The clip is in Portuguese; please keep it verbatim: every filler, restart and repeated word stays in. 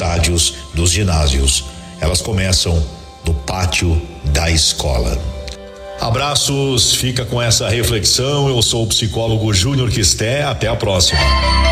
estádios dos ginásios. Elas começam no pátio da escola. Abraços, fica com essa reflexão. Eu sou o psicólogo Júnior Quisté. Até a próxima.